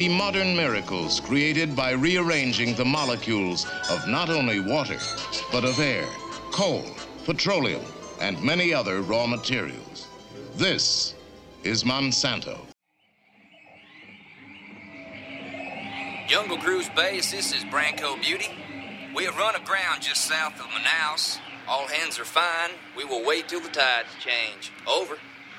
see modern miracles created by rearranging the molecules of not only water, but of air, coal, petroleum, and many other raw materials. This is Monsanto. Jungle Cruise Base, this is Branco Beauty. We have run aground just south of Manaus. All hands are fine. We will wait till the tides change. Over.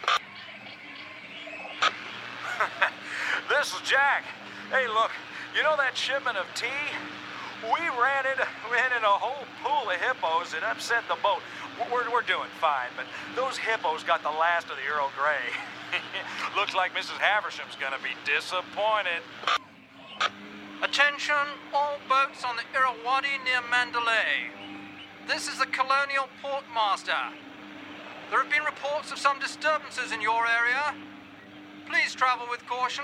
This is Jack. Hey, look, you know that shipment of tea? We ran into a whole pool of hippos that upset the boat. We're doing fine, but those hippos got the last of the Earl Grey. Looks like Mrs. Haversham's gonna be disappointed. Attention, all boats on the Irrawaddy near Mandalay. This is the Colonial Portmaster. There have been reports of some disturbances in your area. Please travel with caution.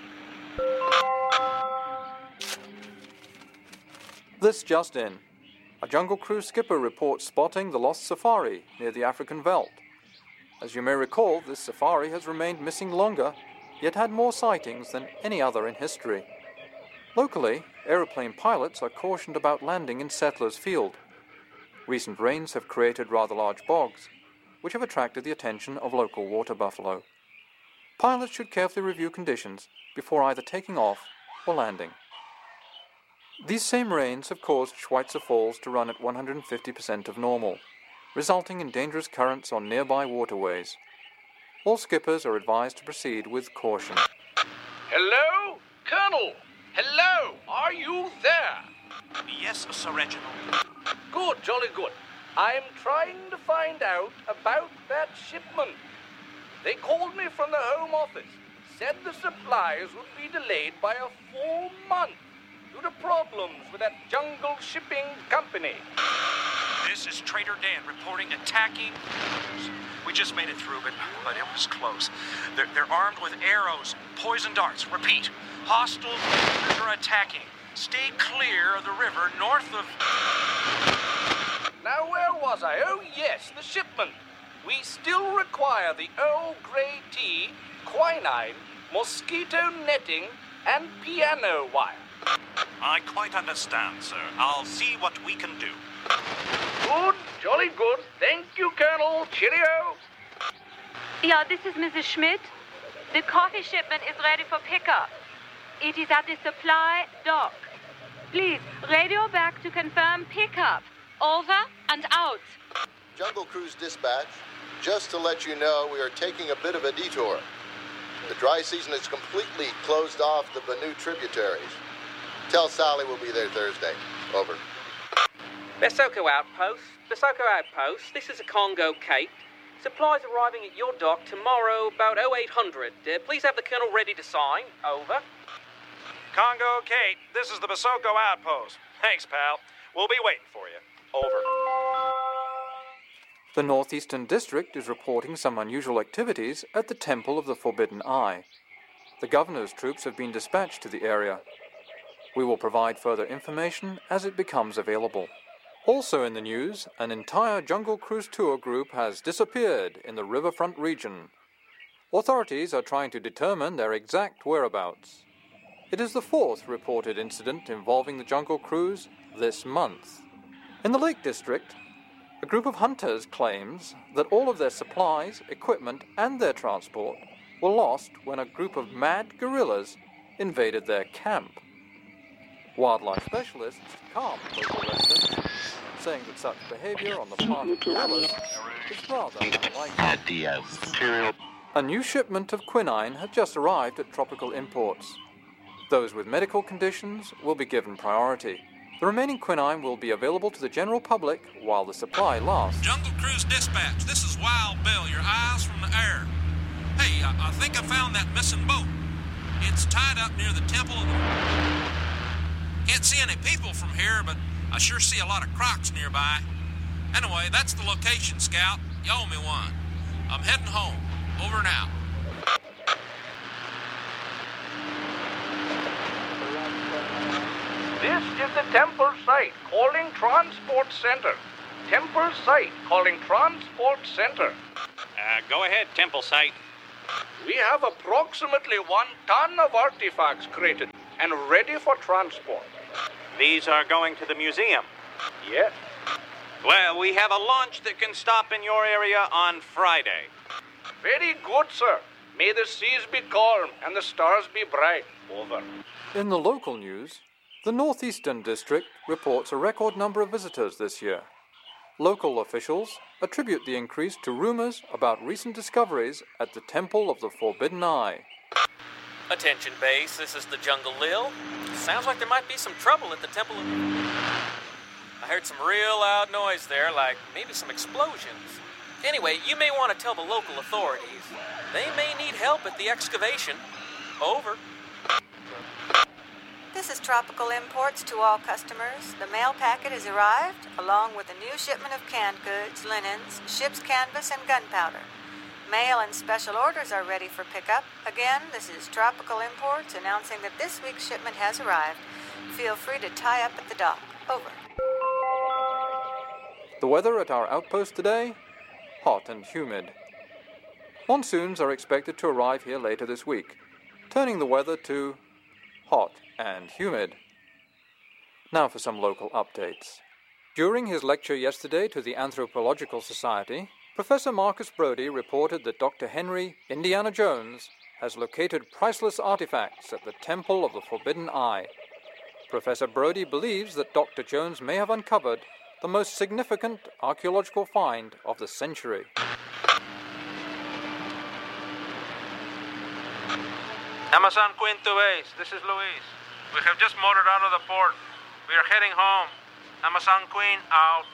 This just in. A Jungle Cruise skipper reports spotting the lost safari near the African veldt. As you may recall, this safari has remained missing longer, yet had more sightings than any other in history. Locally, aeroplane pilots are cautioned about landing in Settlers Field. Recent rains have created rather large bogs, which have attracted the attention of local water buffalo. Pilots should carefully review conditions before either taking off or landing. These same rains have caused Schweitzer Falls to run at 150% of normal, resulting in dangerous currents on nearby waterways. All skippers are advised to proceed with caution. Hello? Colonel! Hello! Are you there? Yes, Sir Reginald. Good, jolly good. I'm trying to find out about that shipment. They called me from the Home Office, said the supplies would be delayed by a full month due to problems with that Jungle Shipping Company. This is Trader Dan reporting attacking. We just made it through, but it was close. They're armed with arrows, poison darts. Repeat, hostile fighters are attacking. Stay clear of the river north of... Now, where was I? Oh, yes, the shipment. We still require the Earl Grey tea, quinine, mosquito netting, and piano wire. I quite understand, sir. I'll see what we can do. Good, jolly good. Thank you, Colonel. Cheerio. Yeah, this is Mrs. Schmidt. The coffee shipment is ready for pickup. It is at the supply dock. Please, radio back to confirm pickup. Over and out. Jungle Cruise Dispatch, just to let you know, we are taking a bit of a detour. The dry season has completely closed off the Benue tributaries. Tell Sally we'll be there Thursday. Over. Basoko Outpost. This is a Congo Cape. Supplies arriving at your dock tomorrow about 0800. Please have the Colonel ready to sign. Over. Congo Kate, this is the Basoko Outpost. Thanks, pal. We'll be waiting for you. Over. The Northeastern District is reporting some unusual activities at the Temple of the Forbidden Eye. The governor's troops have been dispatched to the area. We will provide further information as it becomes available. Also in the news, an entire Jungle Cruise tour group has disappeared in the riverfront region. Authorities are trying to determine their exact whereabouts. It is the fourth reported incident involving the Jungle Cruise this month. In the Lake District, a group of hunters claims that all of their supplies, equipment, and their transport were lost when a group of mad gorillas invaded their camp. Wildlife specialists calmed local residents, saying that such behavior on the part of gorillas is rather unlikely. A new shipment of quinine had just arrived at Tropical Imports. Those with medical conditions will be given priority. The remaining quinine will be available to the general public while the supply lasts. Jungle Cruise Dispatch, this is Wild Bill, your eyes from the air. Hey, I think I found that missing boat. It's tied up near the temple of the... Can't see any people from here, but I sure see a lot of crocs nearby. Anyway, that's the location, Scout. You owe me one. I'm heading home. Over and out. This is the temple site, calling transport center. Temple site, calling transport center. Go ahead, temple site. We have approximately 1 ton of artifacts crated and ready for transport. These are going to the museum. Yes. Well, we have a launch that can stop in your area on Friday. Very good, sir. May the seas be calm and the stars be bright. Over. In the local news, the Northeastern District reports a record number of visitors this year. Local officials attribute the increase to rumors about recent discoveries at the Temple of the Forbidden Eye. Attention base, this is the Jungle Lil. Sounds like there might be some trouble at the Temple of... I heard some real loud noise there, like maybe some explosions. Anyway, you may want to tell the local authorities. They may need help at the excavation. Over. This is Tropical Imports to all customers. The mail packet has arrived, along with a new shipment of canned goods, linens, ship's canvas, and gunpowder. Mail and special orders are ready for pickup. Again, this is Tropical Imports announcing that this week's shipment has arrived. Feel free to tie up at the dock. Over. The weather at our outpost today? Hot and humid. Monsoons are expected to arrive here later this week, turning the weather to hot and humid. Now for some local updates. During his lecture yesterday to the Anthropological Society, Professor Marcus Brody reported that Dr. Henry Indiana Jones has located priceless artifacts at the Temple of the Forbidden Eye. Professor Brody believes that Dr. Jones may have uncovered the most significant archaeological find of the century. Amazon Quinto Base, this is Luis. We have just motored out of the port. We are heading home. Amazon Queen out.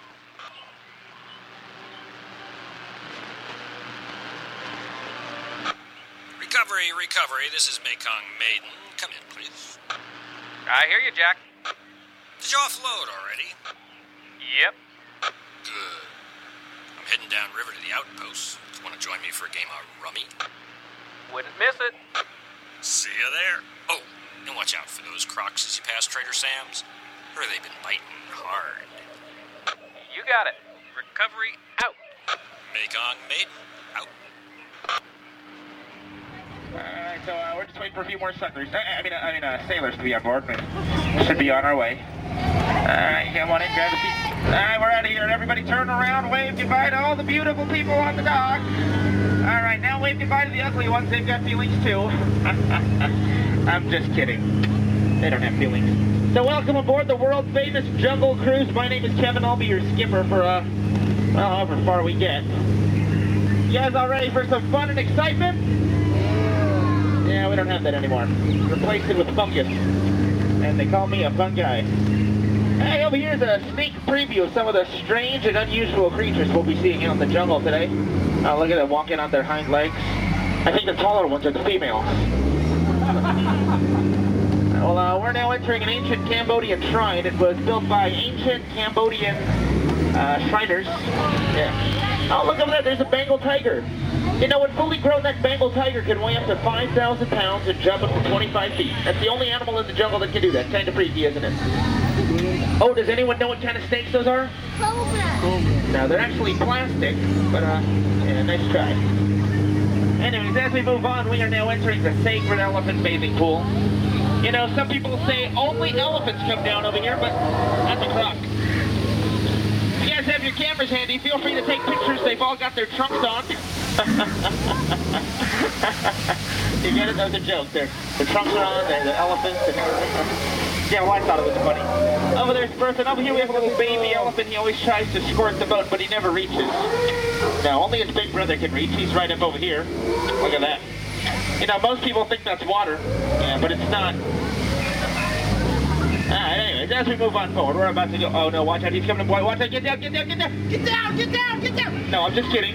Recovery. This is Mekong Maiden. Come in, please. I hear you, Jack. Did you offload already? Yep. Good. I'm heading downriver to the outpost. Want to join me for a game of rummy? Wouldn't miss it. See you there. Oh, and watch out for those crocs as you pass Trader Sam's. Or they've been biting hard. You got it. Recovery out. Mekong Maiden out. Alright, so we're just waiting for a few more settlers. Sailors to be on board. We should be on our way. Alright, come on in, grab a seat. Alright, we're out of here. Everybody turn around, wave goodbye to all the beautiful people on the dock. Alright, now wave goodbye to the ugly ones. They've got feelings too. I'm just kidding. They don't have feelings. So welcome aboard the world-famous Jungle Cruise. My name is Kevin. I'll be your skipper for, however far we get. You guys all ready for some fun and excitement? Yeah, we don't have that anymore. Replaced it with fungus. And they call me a fun guy. Hey, over here is a sneak preview of some of the strange and unusual creatures we'll be seeing out in the jungle today. Look at them walking on their hind legs. I think the taller ones are the females. Well, we're now entering an ancient Cambodian shrine. It was built by ancient Cambodian Shriners. Yeah. Oh, look over there. There's a Bengal tiger. You know, when fully grown, that Bengal tiger can weigh up to 5,000 pounds and jump up to 25 feet. That's the only animal in the jungle that can do that. Kind of freaky, isn't it? Oh, does anyone know what kind of snakes those are? Cobra. No, they're actually plastic, but, yeah, nice try. Anyways, as we move on, we are now entering the sacred elephant bathing pool. You know, some people say only elephants come down over here, but that's a crock. If you guys have your cameras handy, feel free to take pictures. They've all got their trunks on. You get it? That was a joke. The trunks are on, the elephants. Yeah, well, I thought it was funny. Over there's Bertha, and over here we have a little baby elephant. He always tries to squirt the boat, but he never reaches. Now, only his big brother can reach. He's right up over here. Look at that. You know, most people think that's water, yeah, but it's not. Alright, anyways, as we move on forward, we're about to go. Oh no, watch out, he's coming, boy. Watch out, get down, get down, get down! Get down, get down, get down! No, I'm just kidding.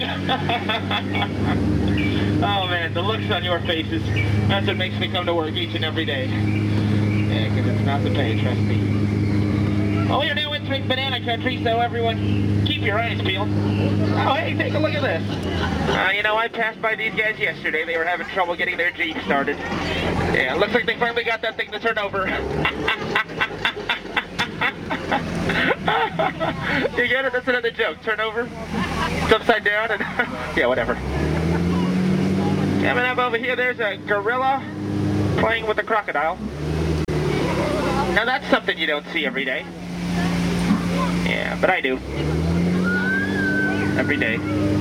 Oh man, the looks on your faces. That's what makes me come to work each and every day. Yeah, because it's not the pay, trust me. Oh, we're now entering banana country, so everyone, keep your eyes peeled. Oh, hey, take a look at this. You know, I passed by these guys yesterday. They were having trouble getting their Jeep started. Yeah, looks like they finally got that thing to turn over. You get it? That's another joke. Turn over. It's upside down and... yeah, whatever. Coming up over here, there's a gorilla playing with a crocodile. Now that's something you don't see every day. Yeah, but I do. Every day.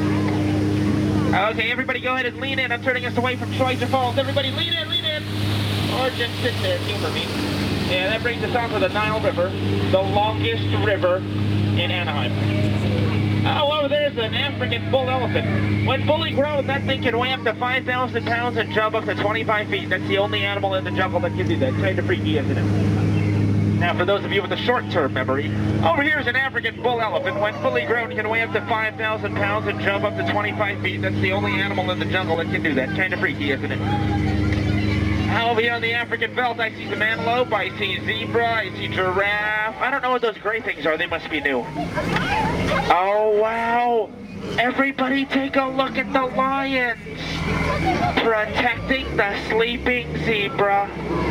Okay, everybody go ahead and lean in. I'm turning us away from Schweitzer Falls. Everybody lean in, lean in. Or just sit there, humor me. Yeah, that brings us on to the Nile River, the longest river in Anaheim. Oh, over there's an African bull elephant. When fully grown, that thing can weigh up to 5,000 pounds and jump up to 25 feet. That's the only animal in the jungle that can do that. Kind of freaky, isn't it? Now, for those of you with a short-term memory, over here is an African bull elephant. When fully grown, can weigh up to 5,000 pounds and jump up to 25 feet. That's the only animal in the jungle that can do that. Kind of freaky, isn't it? Over here on the African belt, I see some antelope, I see zebra, I see giraffe. I don't know what those gray things are. They must be new. Oh, wow. Everybody take a look at the lions. Protecting the sleeping zebra.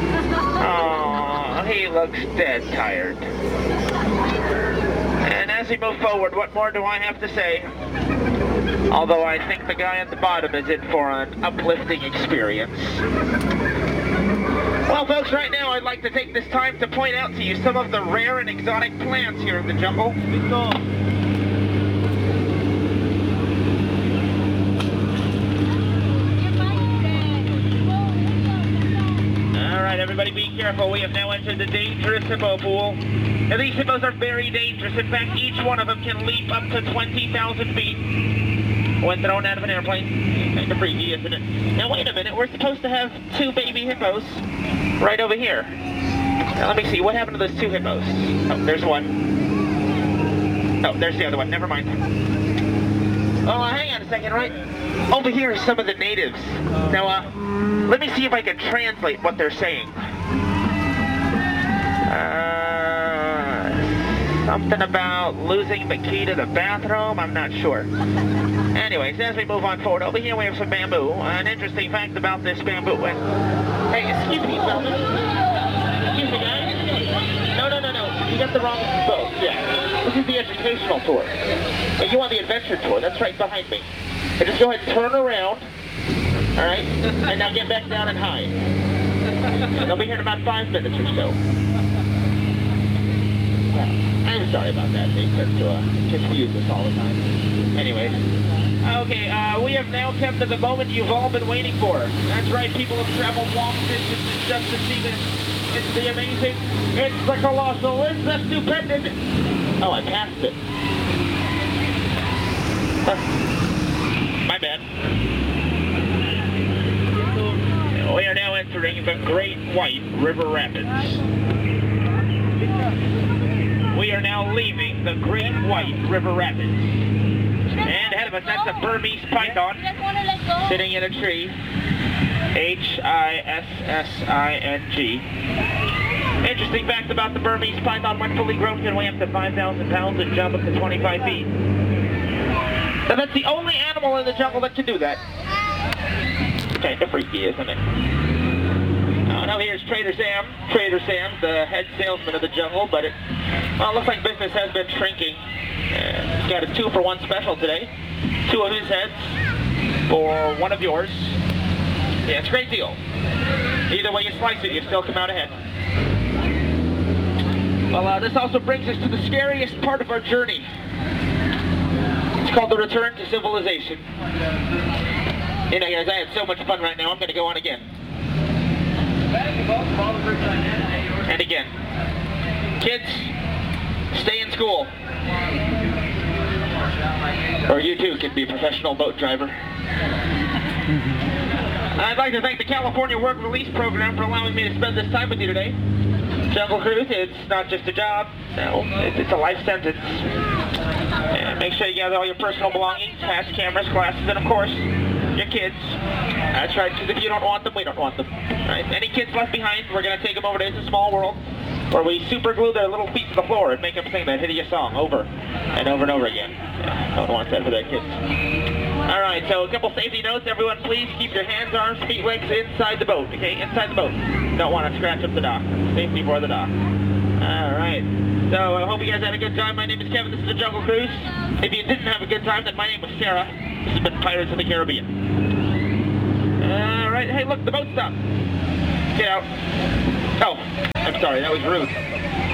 Oh, he looks dead tired. And as we move forward, what more do I have to say? Although I think the guy at the bottom is in for an uplifting experience. Well, folks, right now I'd like to take this time to point out to you some of the rare and exotic plants here in the jungle. Alright, everybody be careful. We have now entered the dangerous hippo pool. Now, these hippos are very dangerous. In fact, each one of them can leap up to 20,000 feet when thrown out of an airplane. Kind of freaky, isn't it? Now, wait a minute. We're supposed to have 2 baby hippos right over here. Now, let me see. What happened to those 2 hippos? Oh, there's one. Oh, there's the other one. Never mind. Oh, hang on a second, right? Over here are some of the natives. Now, let me see if I can translate what they're saying. Something about losing the key to the bathroom? I'm not sure. Anyways, as we move on forward, over here we have some bamboo. An interesting fact about this bamboo. Hey, excuse me, fellas. Excuse me, guys. No. You got the wrong boat. Yeah. This is the educational tour. And you want the adventure tour. That's right behind me. So just go ahead and turn around. Alright? And now get back down and hide. And they'll be here in about 5 minutes or so. I'm sorry about that. They tend to confuse us all the time. Anyways. Okay, we have now come to the moment you've all been waiting for. That's right, people have traveled long distances just to see this. It's the amazing, it's the colossal, it's the stupendous. Oh, I passed it. My bad. We are now entering the Great White River Rapids. We are now leaving the Great White River Rapids. And ahead of us, that's a Burmese python sitting in a tree. Hissing. Interesting fact about the Burmese python: when fully grown, can weigh up to 5,000 pounds and jump up to 25 feet. So that's the only animal in the jungle that can do that. Kind of freaky, isn't it? Now here's Trader Sam. Trader Sam's the head salesman of the jungle, but it looks like business has been shrinking. He's got a 2-for-1 special today. 2 of his heads for 1 of yours. Yeah, it's a great deal. Either way you slice it, you still come out ahead. Well, this also brings us to the scariest part of our journey. It's called the return to civilization. You know, guys, I had so much fun right now, I'm going to go on again. And again. Kids, stay in school. Or you too can be a professional boat driver. I'd like to thank the California Work Release Program for allowing me to spend this time with you today. Jungle Cruise, it's not just a job. No, it's a life sentence. And make sure you gather all your personal belongings, hats, cameras, glasses, and of course, your kids. That's right, because if you don't want them, we don't want them. Right? Any kids left behind, we're going to take them over to It's a Small World, where we super glue their little feet to the floor and make them sing that hideous song over and over and over again. Yeah, don't want that for their kids. Alright, so a couple safety notes. Everyone, please keep your hands, arms, feet, legs inside the boat, okay? Inside the boat. Don't want to scratch up the dock. Safety for the dock. Alright. So I hope you guys had a good time. My name is Kevin. This is the Jungle Cruise. If you didn't have a good time, then my name was Sarah. This has been Pirates of the Caribbean. right. Hey, look, the boat stopped. Get out. Oh, I'm sorry, that was rude.